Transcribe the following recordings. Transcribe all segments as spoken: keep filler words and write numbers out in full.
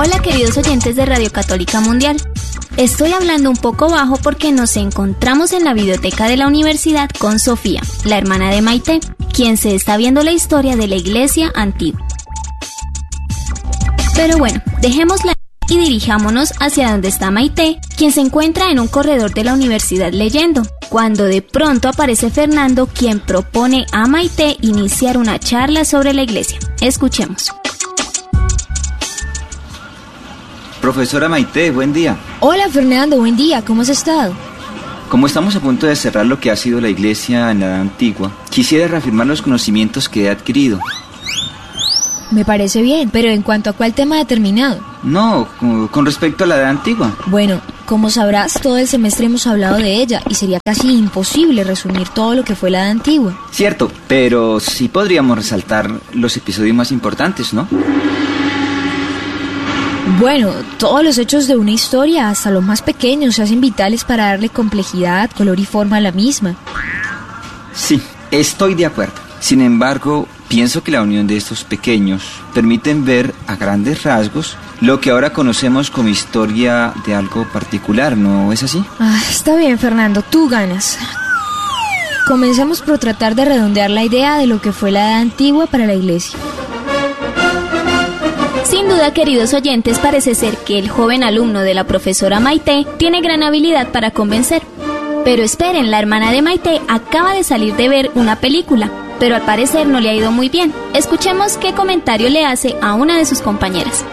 Hola queridos oyentes de Radio Católica Mundial. Estoy hablando un poco bajo porque nos encontramos en la biblioteca de la universidad con Sofía, la hermana de Maite, quien se está viendo la historia de la iglesia antigua. Pero bueno, dejémosla y dirijámonos hacia donde está Maite, quien se encuentra en un corredor de la universidad leyendo, cuando de pronto aparece Fernando, quien propone a Maite iniciar una charla sobre la iglesia. Escuchemos. Profesora Maite, buen día. Hola Fernando, buen día, ¿cómo has estado? Como estamos a punto de cerrar lo que ha sido la iglesia en la Edad Antigua, quisiera reafirmar los conocimientos que he adquirido. Me parece bien, pero ¿en cuanto a cuál tema determinado? No, con respecto a la Edad Antigua. Bueno, como sabrás, todo el semestre hemos hablado de ella y sería casi imposible resumir todo lo que fue la Edad Antigua. Cierto, pero sí podríamos resaltar los episodios más importantes, ¿no? Bueno, todos los hechos de una historia, hasta los más pequeños, se hacen vitales para darle complejidad, color y forma a la misma. Sí, estoy de acuerdo. Sin embargo, pienso que la unión de estos pequeños permiten ver a grandes rasgos lo que ahora conocemos como historia de algo particular, ¿no es así? Ah, está bien, Fernando, tú ganas. Comencemos por tratar de redondear la idea de lo que fue la Edad Antigua para la iglesia. Sin duda, queridos oyentes, parece ser que el joven alumno de la profesora Maite tiene gran habilidad para convencer. Pero esperen, la hermana de Maite acaba de salir de ver una película, pero al parecer no le ha ido muy bien. Escuchemos qué comentario le hace a una de sus compañeras.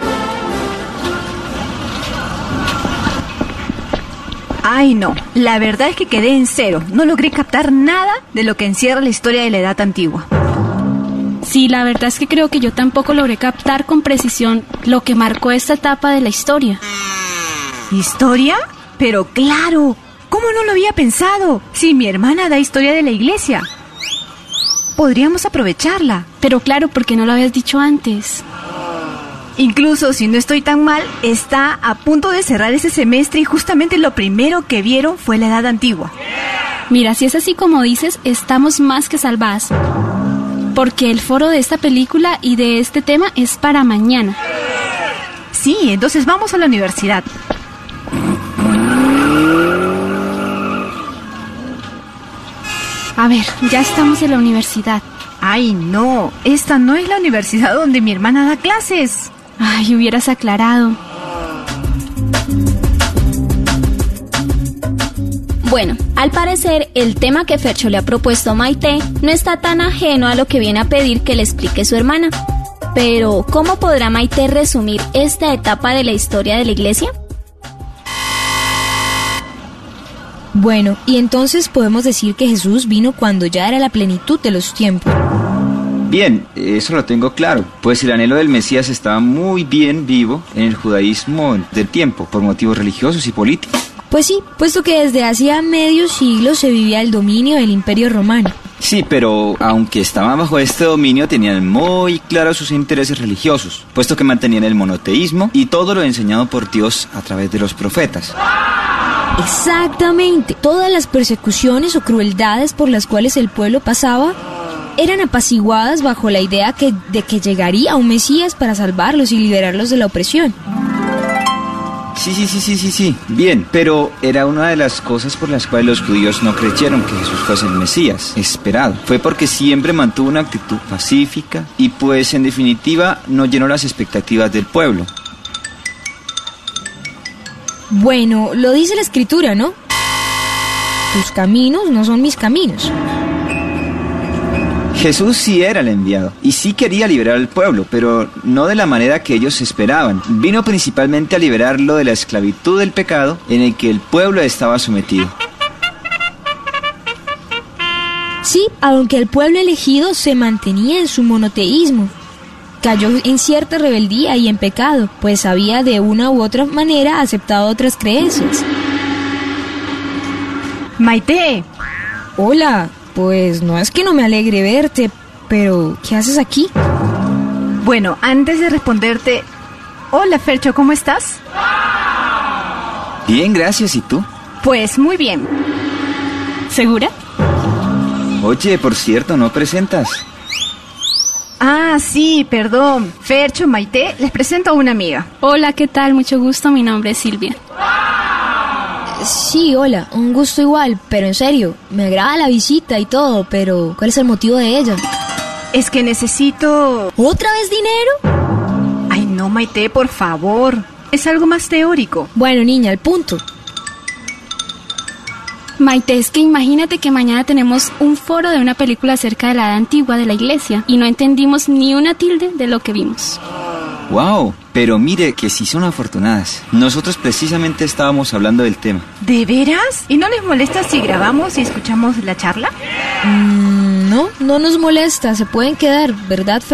Ay no, la verdad es que quedé en cero. No logré captar nada de lo que encierra la historia de la Edad Antigua. Sí, la verdad es que creo que yo tampoco logré captar con precisión lo que marcó esta etapa de la historia. ¿Historia? Pero claro, ¿cómo no lo había pensado? Si mi hermana da historia de la iglesia, podríamos aprovecharla. Pero claro, ¿por qué no lo habías dicho antes? Incluso si no estoy tan mal, está a punto de cerrar ese semestre y justamente lo primero que vieron fue la Edad Antigua. Mira, si es así como dices, estamos más que salvadas. Porque el foro de esta película y de este tema es para mañana. Sí, entonces vamos a la universidad. A ver, ya estamos en la universidad. Ay, no, esta no es la universidad donde mi hermana da clases. Ay, hubieras aclarado. Bueno, al parecer, el tema que Fercho le ha propuesto a Maite no está tan ajeno a lo que viene a pedir que le explique su hermana. Pero, ¿cómo podrá Maite resumir esta etapa de la historia de la iglesia? Bueno, y entonces podemos decir que Jesús vino cuando ya era la plenitud de los tiempos. Bien, eso lo tengo claro, pues el anhelo del Mesías estaba muy bien vivo en el judaísmo del tiempo, por motivos religiosos y políticos. Pues sí, puesto que desde hacía medio siglo se vivía el dominio del Imperio Romano. Sí, pero aunque estaban bajo este dominio, tenían muy claros sus intereses religiosos, puesto que mantenían el monoteísmo y todo lo enseñado por Dios a través de los profetas. Exactamente. Todas las persecuciones o crueldades por las cuales el pueblo pasaba eran apaciguadas bajo la idea que, de que llegaría un Mesías para salvarlos y liberarlos de la opresión. Sí, sí, sí, sí, sí, sí, bien, pero era una de las cosas por las cuales los judíos no creyeron que Jesús fuese el Mesías esperado. Fue porque siempre mantuvo una actitud pacífica y pues en definitiva no llenó las expectativas del pueblo. Bueno, lo dice la escritura, ¿no? Tus caminos no son mis caminos. Jesús sí era el enviado y sí quería liberar al pueblo, pero no de la manera que ellos esperaban. Vino principalmente a liberarlo de la esclavitud del pecado en el que el pueblo estaba sometido. Sí, aunque el pueblo elegido se mantenía en su monoteísmo. Cayó en cierta rebeldía y en pecado, pues había de una u otra manera aceptado otras creencias. Maite. Hola. Pues no es que no me alegre verte, pero ¿qué haces aquí? Bueno, antes de responderte, hola Fercho, ¿cómo estás? Bien, gracias, ¿y tú? Pues muy bien. ¿Segura? Oye, por cierto, ¿no presentas? Ah, sí, perdón. Fercho, Maite, les presento a una amiga. Hola, ¿qué tal? Mucho gusto, mi nombre es Silvia. Sí, hola, un gusto igual, pero en serio, me agrada la visita y todo, pero ¿cuál es el motivo de ella? Es que necesito... ¿Otra vez dinero? Ay, no, Maite, por favor. Es algo más teórico. Bueno, niña, al punto. Maite, es que imagínate que mañana tenemos un foro de una película acerca de la edad antigua de la iglesia y no entendimos ni una tilde de lo que vimos. ¡Wow! Pero mire que sí son afortunadas. Nosotros precisamente estábamos hablando del tema. ¿De veras? ¿Y no les molesta si grabamos y escuchamos la charla? Mm, no, no nos molesta, se pueden quedar, ¿verdad, Fer?